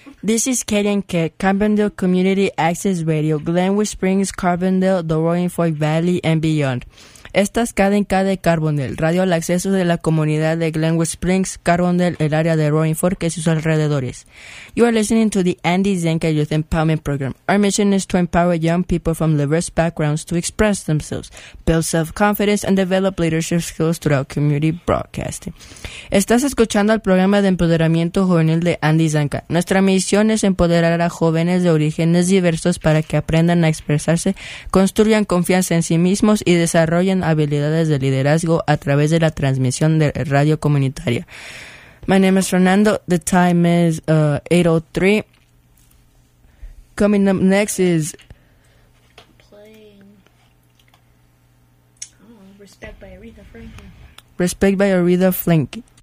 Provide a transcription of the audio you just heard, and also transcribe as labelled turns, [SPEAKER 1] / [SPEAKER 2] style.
[SPEAKER 1] This is Katie and Kate, Carbondale Community Access Radio, Glenwood Springs, Carbondale, the Roaring Fork Valley, and beyond. Esta es KDNK de Carbondale, radio al acceso de la comunidad de Glenwood Springs, Carbondale, el área de Roaring Fork y sus alrededores. You are listening to the Andy Zenka Youth Empowerment Program. Our mission is to empower young people from diverse backgrounds to express themselves, build self-confidence, and develop leadership skills throughout community broadcasting. Estás escuchando el programa de empoderamiento juvenil de Andy Zenka. Nuestra misión es empoderar a jóvenes de orígenes diversos para que aprendan a expresarse, construyan confianza en sí mismos y desarrollen habilidades de liderazgo a través de la transmisión de radio comunitaria. My name is Fernando. The time is 8:03. Coming up next is
[SPEAKER 2] playing Respect by Aretha Franklin.
[SPEAKER 1] Respect by Aretha Franklin.